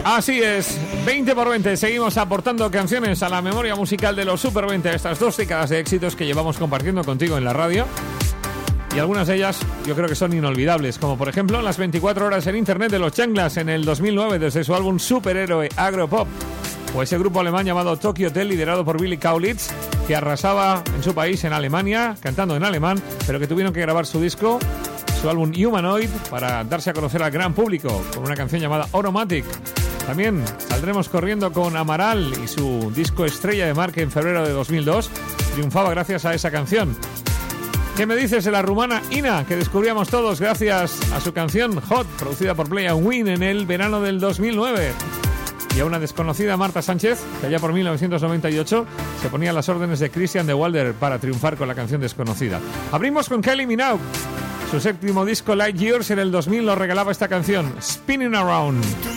Así es, 20 por 20, seguimos aportando canciones a la memoria musical de los Super 20, estas 2 décadas de éxitos que llevamos compartiendo contigo en la radio. Y algunas de ellas yo creo que son inolvidables, como por ejemplo las 24 horas en internet de los Chanclas en el 2009 desde su álbum Superhéroe Agropop, o ese grupo alemán llamado Tokyo Hotel liderado por Billy Kaulitz, que arrasaba en su país, en Alemania, cantando en alemán, pero que tuvieron que grabar su disco, su álbum Humanoid, para darse a conocer al gran público con una canción llamada Automatic. También saldremos corriendo con Amaral y su disco Estrella de Mar, que en febrero de 2002 triunfaba gracias a esa canción. ¿Qué me dices de la rumana Ina, que descubríamos todos gracias a su canción Hot, producida por Play and Win en el verano del 2009? Y a una desconocida Marta Sánchez, que allá por 1998 se ponía a las órdenes de Christian de Walder para triunfar con la canción desconocida. Abrimos con Kylie Minogue. Su séptimo disco Light Years en el 2000 nos regalaba esta canción, Spinning Around.